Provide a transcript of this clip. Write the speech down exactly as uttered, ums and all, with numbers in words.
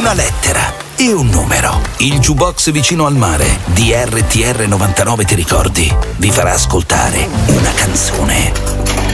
una lettera e un numero. Il jukebox vicino al mare di R T R novantanove Ti ricordi vi farà ascoltare una canzone